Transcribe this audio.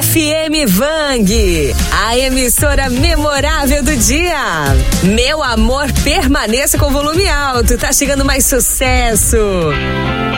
FM Vang, a emissora memorável do dia. Meu amor, permaneça com volume alto, tá chegando mais sucesso.